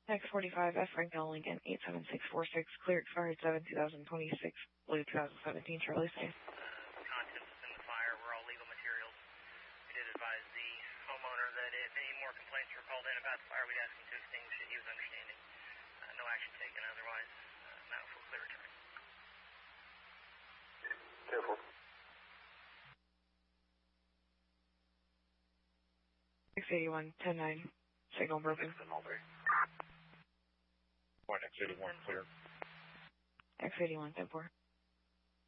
X45 F Franklin Lincoln 87646, clear expired 7/2026, blue 2017, Charlie safe. Contents in the fire were all legal materials. We did advise the homeowner that if any more complaints were called in about the fire, we'd ask him to extinguish it. He was understanding. No action taken otherwise. Now full clear return. Careful. X81, 10-9, signal broken. X81, clear. X81, 10-4.